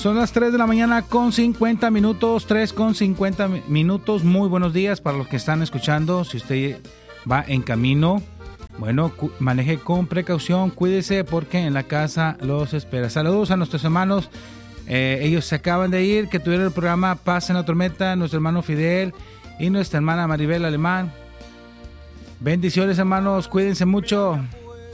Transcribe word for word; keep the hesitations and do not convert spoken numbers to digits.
Son las tres de la mañana con cincuenta minutos, tres con cincuenta minutos. Muy buenos días para los que están escuchando. Si usted va en camino, bueno, cu- maneje con precaución, cuídese porque en la casa los espera. Saludos a nuestros hermanos, eh, ellos se acaban de ir, que tuvieron el programa Paz en la Tormenta, nuestro hermano Fidel y nuestra hermana Maribel Alemán. Bendiciones, hermanos, cuídense mucho.